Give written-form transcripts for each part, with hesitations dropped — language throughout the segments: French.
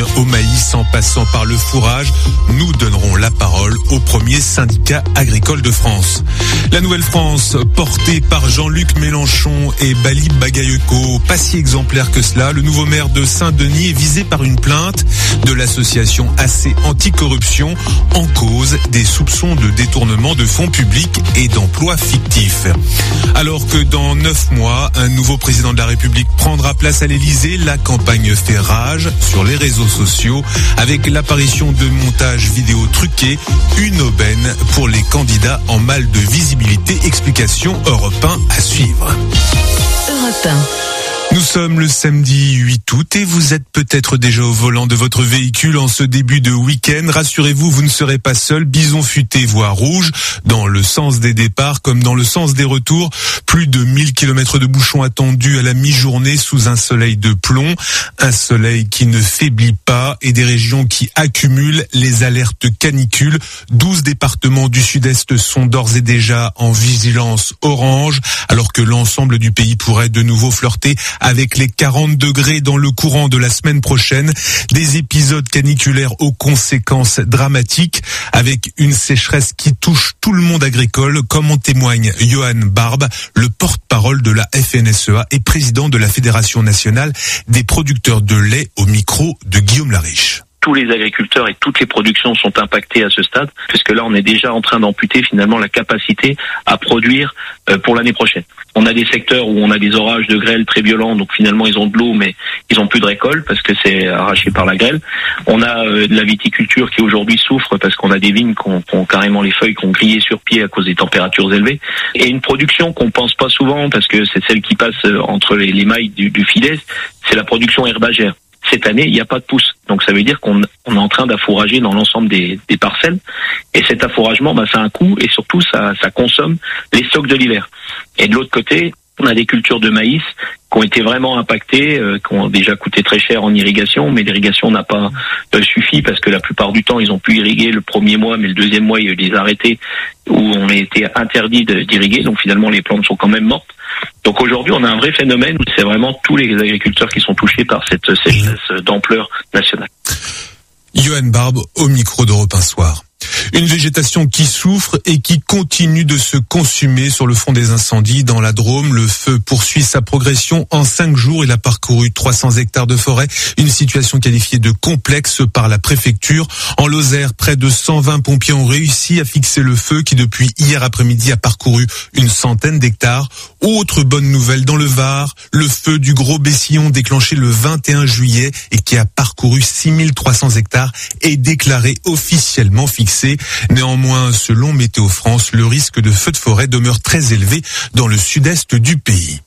soutien au maïs en passant par le fourrage. Nous donnerons la parole au premier syndicat agricole de France. La Nouvelle-France, portée par Jean-Luc Mélenchon et Bali Bagayoko, pas si exemplaire que cela. Le nouveau maire de Saint-Denis est visé par une plainte de l'association AC Anticorruption en cause des soupçons de détournement de fonds publics et d'emplois fictifs. Alors que dans 9 mois, un nouveau président de la République prendra place à l'Élysée, la campagne fait rage sur les réseaux sociaux avec l'apparition de montages vidéo truqués, une aubaine pour les candidats en mal de visibilité. Explication Europe 1 à suivre. Europe 1. Nous sommes le samedi 8 août et vous êtes peut-être déjà au volant de votre véhicule en ce début de week-end. Rassurez-vous, vous ne serez pas seul. Bison futé, voie rouge, dans le sens des départs comme dans le sens des retours. Plus de 1000 km de bouchons attendus à la mi-journée sous un soleil de plomb. Un soleil qui ne faiblit pas et des régions qui accumulent les alertes canicules. 12 départements du sud-est sont d'ores et déjà en vigilance orange, alors que l'ensemble du pays pourrait de nouveau flirter avec les 40 degrés dans le courant de la semaine prochaine. Des épisodes caniculaires aux conséquences dramatiques avec une sécheresse qui touche tout le monde agricole, comme en témoigne Johan Barbe, le porte-parole de la FNSEA et président de la Fédération nationale des producteurs de lait, au micro de Guillaume Lariche. Tous les agriculteurs et toutes les productions sont impactés à ce stade, puisque là on est déjà en train d'amputer finalement la capacité à produire pour l'année prochaine. On a des secteurs où on a des orages de grêle très violents, donc finalement ils ont de l'eau mais ils ont plus de récolte parce que c'est arraché par la grêle. On a de la viticulture qui aujourd'hui souffre parce qu'on a des vignes qui ont carrément les feuilles qui ont grillé sur pied à cause des températures élevées. Et une production qu'on pense pas souvent parce que c'est celle qui passe entre les mailles du filet, c'est la production herbagère. Cette année, il n'y a pas de pousse. Donc ça veut dire qu'on est en train d'affourager dans l'ensemble des parcelles. Et cet affouragement, ça a un coût et surtout ça consomme les stocks de l'hiver. Et de l'autre côté, on a des cultures de maïs qui ont été vraiment impactées, qui ont déjà coûté très cher en irrigation, mais l'irrigation n'a pas suffi parce que la plupart du temps, ils ont pu irriguer le premier mois, mais le deuxième mois, il y a eu des arrêtés où on a été interdit d'irriguer. Donc finalement, les plantes sont quand même mortes. Donc aujourd'hui, on a un vrai phénomène où c'est vraiment tous les agriculteurs qui sont touchés par cette sécheresse d'ampleur nationale. Johan Barbe au micro d'Europe 1 Soir. Une végétation qui souffre et qui continue de se consumer sur le front des incendies dans la Drôme. Le feu poursuit sa progression. En 5 jours, il a parcouru 300 hectares de forêt. Une situation qualifiée de complexe par la préfecture. En Lozère, près de 120 pompiers ont réussi à fixer le feu qui, depuis hier après-midi, a parcouru une centaine d'hectares. Autre bonne nouvelle dans le Var, le feu du Gros Bessillon déclenché le 21 juillet et qui a parcouru 6300 hectares est déclaré officiellement fixé. Néanmoins, selon Météo France, le risque de feu de forêt demeure très élevé dans le sud-est du pays.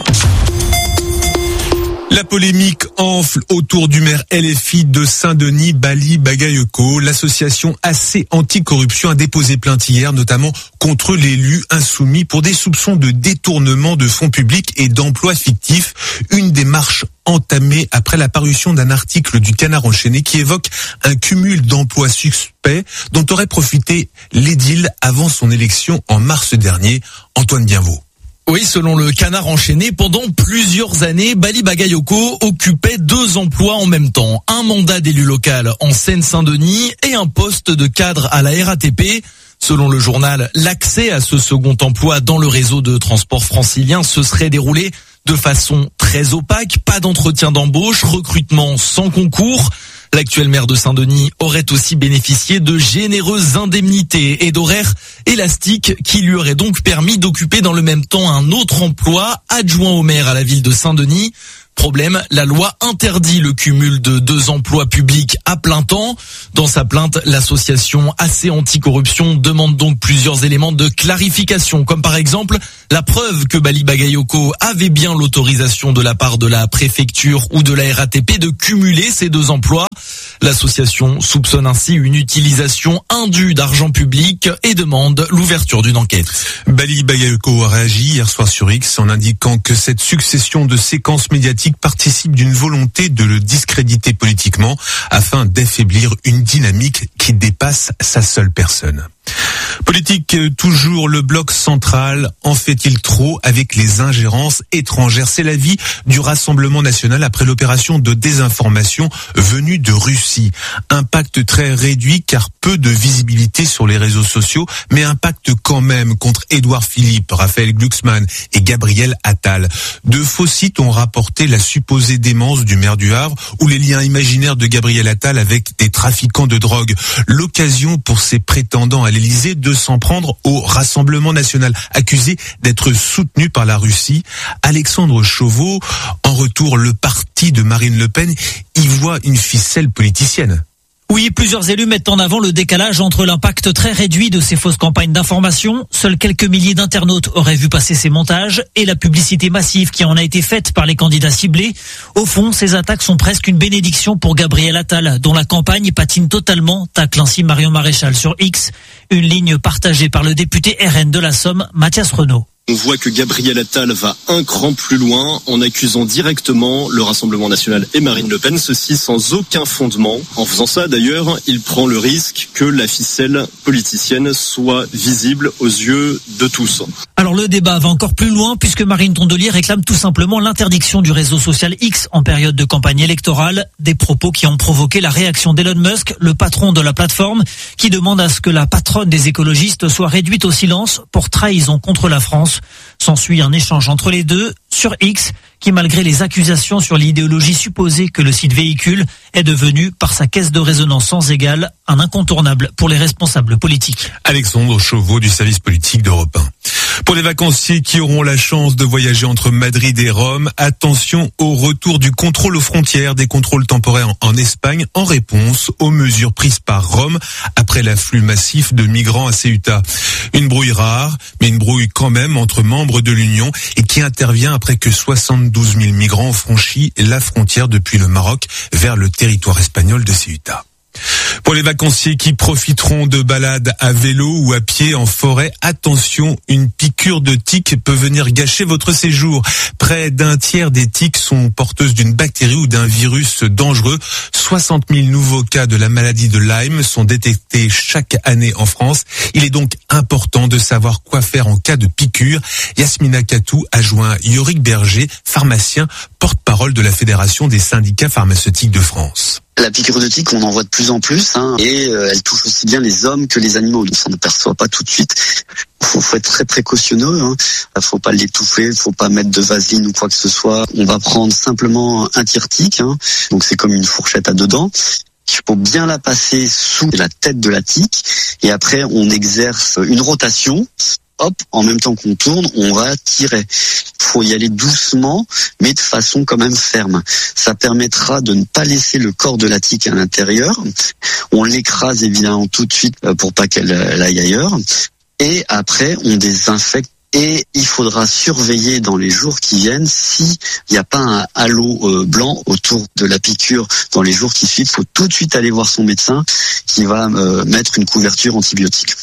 La polémique enfle autour du maire LFI de Saint-Denis, Bali Bagayoko. L'association AC Anticorruption a déposé plainte hier, notamment contre l'élu insoumis pour des soupçons de détournement de fonds publics et d'emplois fictifs. Une démarche entamée après la parution d'un article du Canard enchaîné qui évoque un cumul d'emplois suspects dont aurait profité l'édile avant son élection en mars dernier. Antoine Bienvaux. Oui, selon le Canard enchaîné, pendant plusieurs années, Bali Bagayoko occupait 2 emplois en même temps. Un mandat d'élu local en Seine-Saint-Denis et un poste de cadre à la RATP. Selon le journal, l'accès à ce second emploi dans le réseau de transport francilien se serait déroulé de façon très opaque. Pas d'entretien d'embauche, recrutement sans concours. L'actuel maire de Saint-Denis aurait aussi bénéficié de généreuses indemnités et d'horaires élastiques qui lui auraient donc permis d'occuper dans le même temps un autre emploi, adjoint au maire à la ville de Saint-Denis. Problème, la loi interdit le cumul de 2 emplois publics à plein temps. Dans sa plainte, l'association AC Anticorruption demande donc plusieurs éléments de clarification, comme par exemple la preuve que Bali Bagayoko avait bien l'autorisation de la part de la préfecture ou de la RATP de cumuler ces 2 emplois. L'association soupçonne ainsi une utilisation indue d'argent public et demande l'ouverture d'une enquête. Bali Bagayoko a réagi hier soir sur X en indiquant que cette succession de séquences médiatiques participe d'une volonté de le discréditer politiquement afin d'affaiblir une dynamique qui dépasse sa seule personne. Politique toujours, le bloc central en fait-il trop avec les ingérences étrangères? C'est l'avis du Rassemblement national après l'opération de désinformation venue de Russie. Impact très réduit car peu de visibilité sur les réseaux sociaux, mais impact quand même contre Édouard Philippe, Raphaël Glucksmann et Gabriel Attal. De faux sites ont rapporté la supposée démence du maire du Havre ou les liens imaginaires de Gabriel Attal avec des trafiquants de drogue. L'occasion pour ces prétendants à l'Élysée de s'en prendre au Rassemblement national, accusé d'être soutenu par la Russie. Alexandre Chauveau, en retour, le parti de Marine Le Pen y voit une ficelle politicienne. Oui, plusieurs élus mettent en avant le décalage entre l'impact très réduit de ces fausses campagnes d'information, seuls quelques milliers d'internautes auraient vu passer ces montages, et la publicité massive qui en a été faite par les candidats ciblés. Au fond, ces attaques sont presque une bénédiction pour Gabriel Attal, dont la campagne patine totalement, tacle ainsi Marion Maréchal sur X, une ligne partagée par le député RN de la Somme, Mathias Renaud. On voit que Gabriel Attal va un cran plus loin en accusant directement le Rassemblement national et Marine Le Pen, ceci sans aucun fondement. En faisant ça, d'ailleurs, il prend le risque que la ficelle politicienne soit visible aux yeux de tous. Alors le débat va encore plus loin puisque Marine Tondelier réclame tout simplement l'interdiction du réseau social X en période de campagne électorale, des propos qui ont provoqué la réaction d'Elon Musk, le patron de la plateforme, qui demande à ce que la patronne des écologistes soit réduite au silence pour trahison contre la France. S'ensuit un échange entre les deux sur X qui, malgré les accusations sur l'idéologie supposée que le site véhicule, est devenu, par sa caisse de résonance sans égale, un incontournable pour les responsables politiques. Alexandre Chauveau du service politique d'Europe 1. Pour les vacanciers qui auront la chance de voyager entre Madrid et Rome, attention au retour du contrôle aux frontières, des contrôles temporaires en Espagne en réponse aux mesures prises par Rome après l'afflux massif de migrants à Ceuta. Une brouille rare, mais une brouille quand même entre membres de l'Union et qui intervient après que 72 000 migrants ont franchi la frontière depuis le Maroc vers le territoire espagnol de Ceuta. Pour les vacanciers qui profiteront de balades à vélo ou à pied en forêt, attention, une piqûre de tique peut venir gâcher votre séjour. Près d'un tiers des tiques sont porteuses d'une bactérie ou d'un virus dangereux. 60 000 nouveaux cas de la maladie de Lyme sont détectés chaque année en France. Il est donc important de savoir quoi faire en cas de piqûre. Yasmina Katou a joint Yorick Berger, pharmacien, porte-parole de la Fédération des syndicats pharmaceutiques de France. La piqûre de tique, on en voit de plus en plus, et elle touche aussi bien les hommes que les animaux. Donc, on ne perçoit pas tout de suite. Faut être très précautionneux. Faut pas l'étouffer, faut pas mettre de vaseline ou quoi que ce soit. On va prendre simplement un tire-tique. Donc, c'est comme une fourchette à deux dents. Il faut bien la passer sous la tête de la tique, et après, on exerce une rotation. Hop, en même temps qu'on tourne, on va tirer. Faut y aller doucement, mais de façon quand même ferme. Ça permettra de ne pas laisser le corps de la tique à l'intérieur. On l'écrase évidemment tout de suite pour pas qu'elle aille ailleurs. Et après, on désinfecte. Et il faudra surveiller dans les jours qui viennent s'il n'y a pas un halo blanc autour de la piqûre dans les jours qui suivent. Il faut tout de suite aller voir son médecin qui va mettre une couverture antibiotique.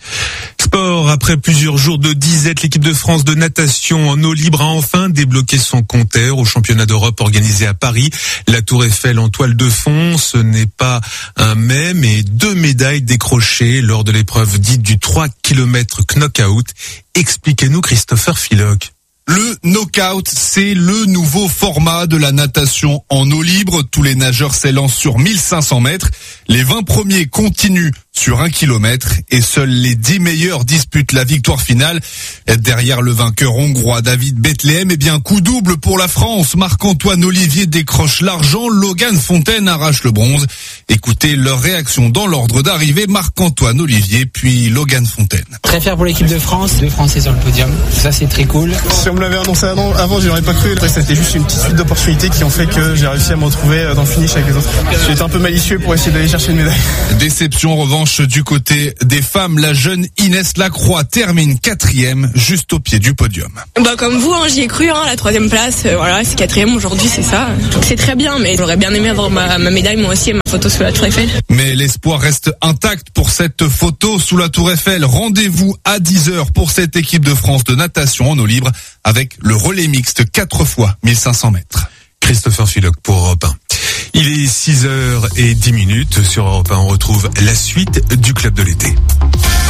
Sport, après plusieurs jours de disette, l'équipe de France de natation en eau libre a enfin débloqué son compteur au championnat d'Europe organisé à Paris. La Tour Eiffel en toile de fond, ce n'est pas un mais 2 médailles décrochées lors de l'épreuve dite du 3 km knockout. Expliquez-nous Christopher Philoc. Le knockout, c'est le nouveau format de la natation en eau libre. Tous les nageurs s'élancent sur 1500 mètres. Les 20 premiers continuent sur 1 kilomètre et seuls les 10 meilleurs disputent la victoire finale. Derrière le vainqueur hongrois David Bethléem, coup double pour la France. Marc-Antoine Olivier décroche l'argent, Logan Fontaine arrache le bronze. Écoutez leur réaction dans l'ordre d'arrivée, Marc-Antoine Olivier puis Logan Fontaine. Très fier pour l'équipe de France, 2 Français sur le podium, ça c'est très cool. Si on me l'avait annoncé avant, j'aurais pas cru. Après, c'était juste une petite suite d'opportunités qui ont fait que j'ai réussi à me retrouver dans le finish avec les autres. J'étais un peu malicieux pour essayer d'aller chercher une médaille. Déception en revanche du côté des femmes, la jeune Inès Lacroix termine 4e juste au pied du podium. Comme vous, j'y ai cru, la 3e place, voilà, c'est 4e aujourd'hui, c'est ça. C'est très bien, mais j'aurais bien aimé avoir ma médaille moi aussi et ma photo sous la Tour Eiffel. Mais l'espoir reste intact pour cette photo sous la Tour Eiffel. Rendez-vous à 10h pour cette équipe de France de natation en eau libre avec le relais mixte 4 fois 1500 mètres. Christopher Philoc pour Europe 1. Il est 6h10 sur Europe 1. On retrouve la suite du Club de l'été.